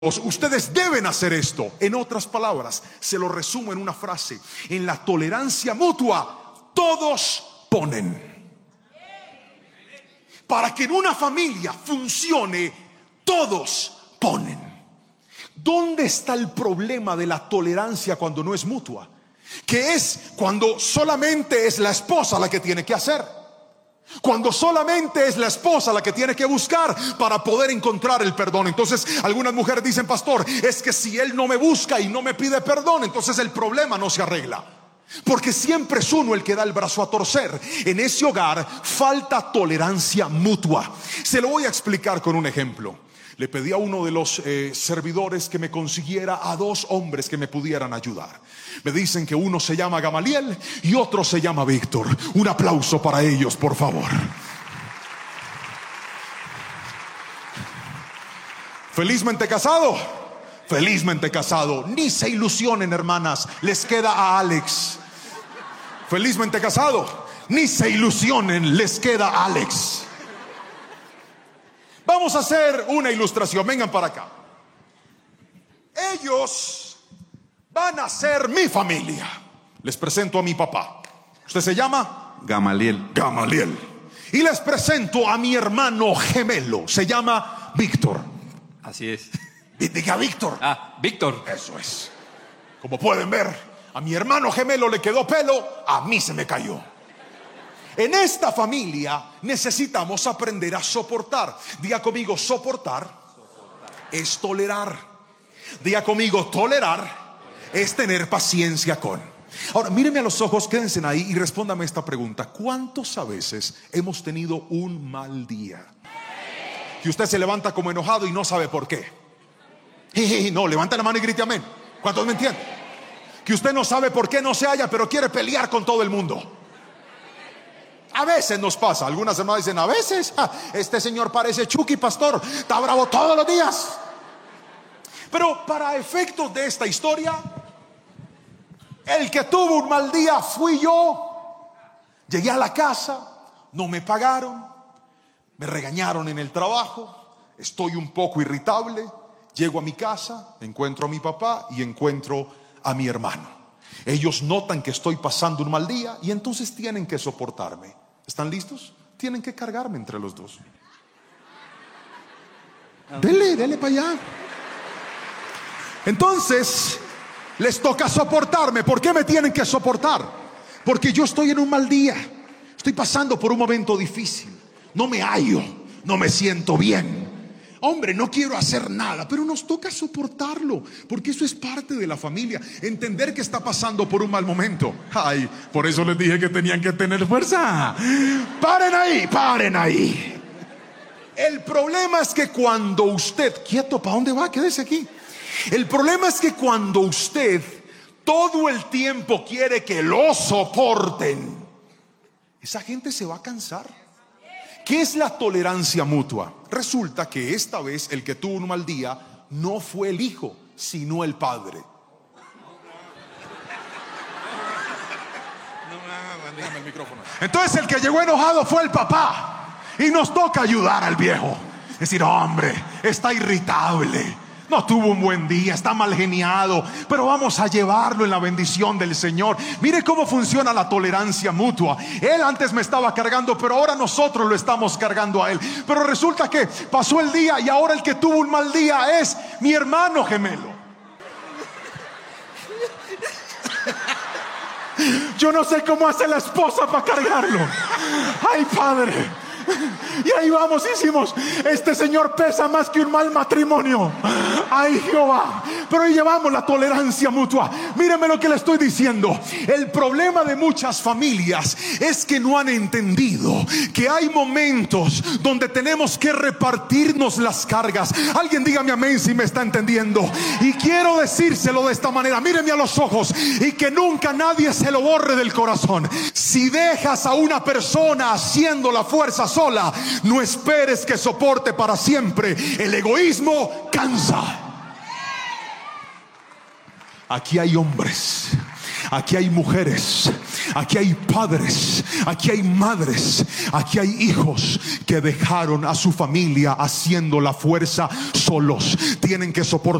Ustedes deben hacer esto. En otras palabras, se lo resumo en una frase: en la tolerancia mutua, todos ponen. Para que en una familia funcione, todos ponen. ¿Dónde está el problema de la tolerancia cuando no es mutua? Que es cuando solamente es la esposa la que tiene que hacer, cuando solamente es la esposa la que tiene que buscar para poder encontrar el perdón. Entonces algunas mujeres dicen: pastor, es que si él no me busca y no me pide perdón, entonces el problema no se arregla. Porque siempre es uno el que da el brazo a torcer. En ese hogar falta tolerancia mutua. Se lo voy a explicar con un ejemplo. Le pedí a uno de los servidores que me consiguiera a dos hombres que me pudieran ayudar. Me dicen que uno se llama Gamaliel y otro se llama Víctor. Un aplauso para ellos, por favor. Felizmente casado, felizmente casado. Ni se ilusionen, hermanas, les queda a Alex. Felizmente casado, ni se ilusionen, les queda a Alex. Vamos a hacer una ilustración. Vengan para acá. Ellos van a ser mi familia. Les presento a mi papá. ¿Usted se llama? Gamaliel. Gamaliel. Y les presento a mi hermano gemelo. Se llama Víctor. Así es. Diga Víctor. Víctor. Eso es. Como pueden ver, a mi hermano gemelo le quedó pelo, a mí se me cayó. En esta familia necesitamos aprender a soportar. Diga conmigo: soportar es tolerar. Diga conmigo: tolerar es tener paciencia con. Ahora míreme a los ojos, quédense ahí y respóndame esta pregunta: ¿cuántos a veces hemos tenido un mal día? Que usted se levanta como enojado y no sabe por qué. No, levanta la mano y grite amén. ¿Cuántos me entienden? Que usted no sabe por qué no se halla, pero quiere pelear con todo el mundo. A veces nos pasa. Algunas hermanas dicen: a veces este señor parece Chucky, pastor, está bravo todos los días. Pero para efectos de esta historia, el que tuvo un mal día fui yo. Llegué a la casa, no me pagaron, me regañaron en el trabajo, estoy un poco irritable. Llego a mi casa, encuentro a mi papá y encuentro a mi hermano. Ellos notan que estoy pasando un mal día y entonces tienen que soportarme. ¿Están listos? Tienen que cargarme entre los dos. Dele para allá. Entonces les toca soportarme. ¿Por qué me tienen que soportar? Porque yo estoy en un mal día, estoy pasando por un momento difícil, no me hallo, no me siento bien. Hombre, no quiero hacer nada, pero nos toca soportarlo, porque eso es parte de la familia. Entender que está pasando por un mal momento. Ay, por eso les dije que tenían que tener fuerza. Paren ahí, paren ahí. El problema es que cuando usted... Quieto, ¿para dónde va? Quédese aquí. El problema es que cuando usted todo el tiempo quiere que lo soporten, esa gente se va a cansar. ¿Qué es la tolerancia mutua? Resulta que esta vez el que tuvo un mal día no fue el hijo, sino el padre. Déjame el micrófono. Entonces el que llegó enojado fue el papá. Y nos toca ayudar al viejo. Decir: hombre, está irritable, no tuvo un buen día, está mal geniado, pero vamos a llevarlo en la bendición del Señor. Mire cómo funciona la tolerancia mutua. Él antes me estaba cargando, pero ahora nosotros lo estamos cargando a él. Pero resulta que pasó el día y ahora el que tuvo un mal día es mi hermano gemelo. Yo no sé cómo hace la esposa para cargarlo. Ay, padre. Y ahí vamos, hicimos. Este señor pesa más que un mal matrimonio. Ay, Jehová. Pero ahí llevamos la tolerancia mutua. Míreme lo que le estoy diciendo. El problema de muchas familias es que no han entendido que hay momentos donde tenemos que repartirnos las cargas. Alguien dígame amén si me está entendiendo. Y quiero decírselo de esta manera: míreme a los ojos y que nunca nadie se lo borre del corazón. Si dejas a una persona haciendo la fuerza sola, no esperes que soporte para siempre. El egoísmo cansa. Aquí hay hombres, aquí hay mujeres, Aquí hay padres, aquí hay madres, aquí hay hijos que dejaron a su familia haciendo la fuerza solos. Tienen que soportar